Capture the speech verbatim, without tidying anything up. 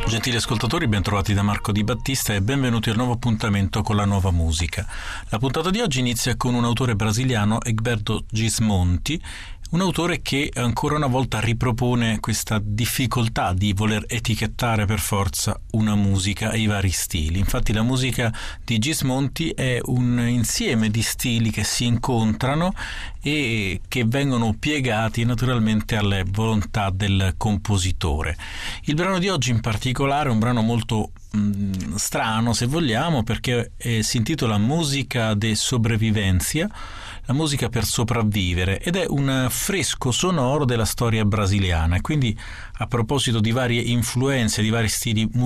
Gentili ascoltatori, ben trovati da Marco Di Battista e benvenuti al nuovo appuntamento con la nuova musica. La puntata di oggi inizia con un autore brasiliano, Egberto Gismonti, un autore che ancora una volta ripropone questa difficoltà di voler etichettare per forza una musica e i vari stili. Infatti la musica di Gismonti è un insieme di stili che si incontrano e che vengono piegati naturalmente alle volontà del compositore. Il brano di oggi in particolare è un brano molto mh, strano, se vogliamo, perché eh, si intitola Música de Sobrevivencia, la musica per sopravvivere, ed è un affresco sonoro della storia brasiliana. E quindi, a proposito di varie influenze, di vari stili